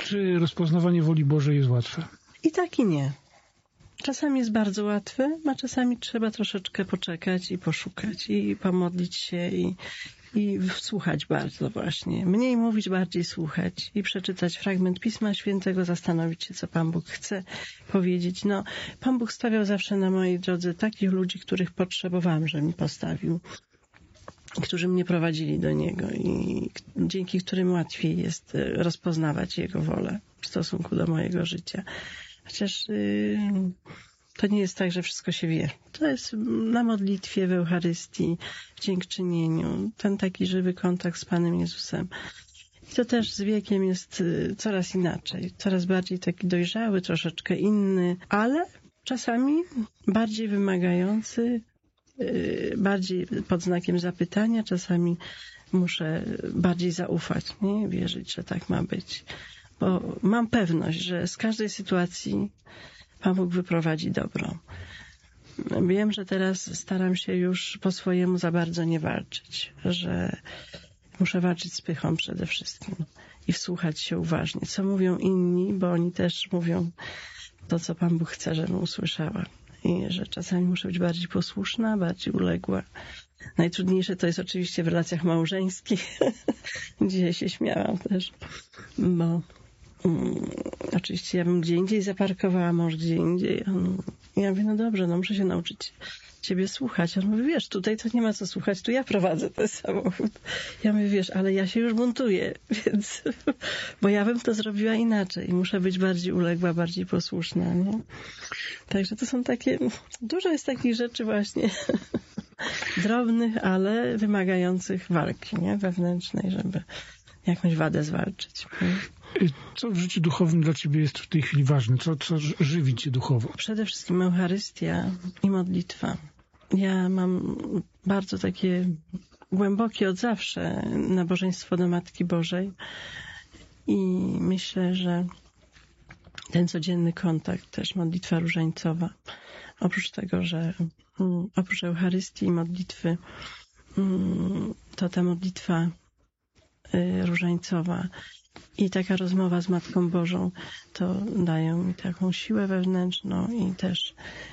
Czy rozpoznawanie woli Bożej jest łatwe? I tak i nie. Czasami jest bardzo łatwy, a czasami trzeba troszeczkę poczekać i poszukać i pomodlić się i słuchać bardzo właśnie. Mniej mówić, bardziej słuchać i przeczytać fragment Pisma Świętego, zastanowić się, co Pan Bóg chce powiedzieć. Pan Bóg stawiał zawsze na mojej drodze takich ludzi, których potrzebowałam, że mi postawił, którzy mnie prowadzili do Niego i dzięki którym łatwiej jest rozpoznawać Jego wolę w stosunku do mojego życia. Chociaż to nie jest tak, że wszystko się wie. To jest na modlitwie, w Eucharystii, w dziękczynieniu, ten taki żywy kontakt z Panem Jezusem. I to też z wiekiem jest coraz inaczej, coraz bardziej taki dojrzały, troszeczkę inny, ale czasami bardziej wymagający, bardziej pod znakiem zapytania, czasami muszę bardziej zaufać, nie? Wierzyć, że tak ma być. Bo mam pewność, że z każdej sytuacji Pan Bóg wyprowadzi dobro. Wiem, że teraz staram się już po swojemu za bardzo nie walczyć, że muszę walczyć z pychą przede wszystkim i wsłuchać się uważnie, co mówią inni, bo oni też mówią to, co Pan Bóg chce, żebym usłyszała. I że czasami muszę być bardziej posłuszna, bardziej uległa. Najtrudniejsze to jest oczywiście w relacjach małżeńskich. Dzisiaj się śmiałam też, bo oczywiście ja bym gdzie indziej zaparkowała, mąż gdzie indziej. Ja mówię, no dobrze, muszę się nauczyć ciebie słuchać. On mówi, wiesz, tutaj to nie ma co słuchać, tu ja prowadzę ten samochód. Ja mówię, wiesz, ale ja się już buntuję, więc, bo ja bym to zrobiła inaczej. Muszę być bardziej uległa, bardziej posłuszna, nie? Także to są takie, dużo jest takich rzeczy właśnie drobnych, ale wymagających walki, nie? Wewnętrznej, żeby jakąś wadę zwalczyć. Co w życiu duchowym dla ciebie jest w tej chwili ważne? Co żywi cię duchowo? Przede wszystkim Eucharystia i modlitwa. Ja mam bardzo takie głębokie od zawsze nabożeństwo do Matki Bożej i myślę, że ten codzienny kontakt, też modlitwa różańcowa, oprócz tego, że oprócz Eucharystii i modlitwy, to ta modlitwa różańcowa i taka rozmowa z Matką Bożą, to dają mi taką siłę wewnętrzną i też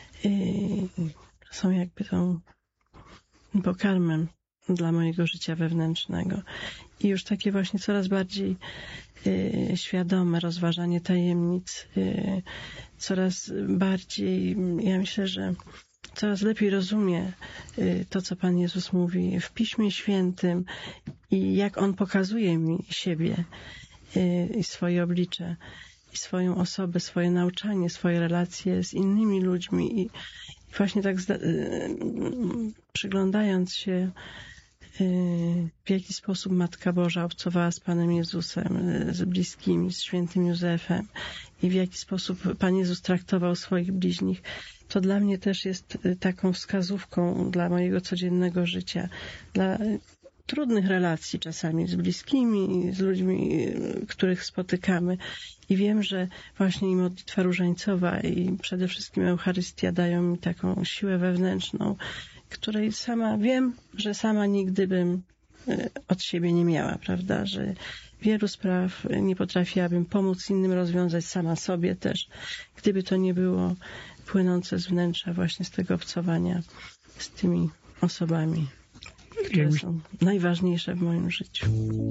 są jakby tą pokarmem dla mojego życia wewnętrznego. I już takie właśnie coraz bardziej świadome rozważanie tajemnic, coraz bardziej, ja myślę, że coraz lepiej rozumie to, co Pan Jezus mówi w Piśmie Świętym i jak On pokazuje mi siebie i swoje oblicze, i swoją osobę, swoje nauczanie, swoje relacje z innymi ludźmi. I właśnie tak przyglądając się, w jaki sposób Matka Boża obcowała z Panem Jezusem, z bliskimi, z świętym Józefem i w jaki sposób Pan Jezus traktował swoich bliźnich, to dla mnie też jest taką wskazówką dla mojego codziennego życia, dla trudnych relacji czasami z bliskimi, z ludźmi, których spotykamy. I wiem, że właśnie i modlitwa różańcowa i przede wszystkim Eucharystia dają mi taką siłę wewnętrzną, której sama wiem, że sama nigdy bym od siebie nie miała, prawda? Że wielu spraw nie potrafiłabym pomóc innym rozwiązać sama sobie też, gdyby to nie było płynące z wnętrza właśnie z tego obcowania z tymi osobami, które są najważniejsze w moim życiu.